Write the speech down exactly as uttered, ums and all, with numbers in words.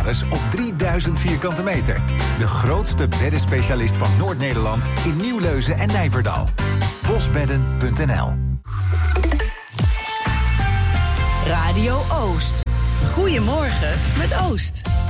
beddenstatus op drieduizend vierkante meter. De grootste beddenspecialist van Noord-Nederland in Nieuwleuzen en Nijverdal. bosbedden punt n l. Radio Oost. Goedemorgen met Oost.